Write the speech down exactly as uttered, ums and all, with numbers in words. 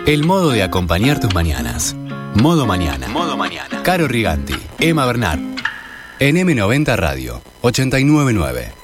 El modo de acompañar tus mañanas. Modo Mañana. Modo Mañana. Caro Riganti, Emma Bernard. En eme noventa Radio, ochenta y nueve punto nueve.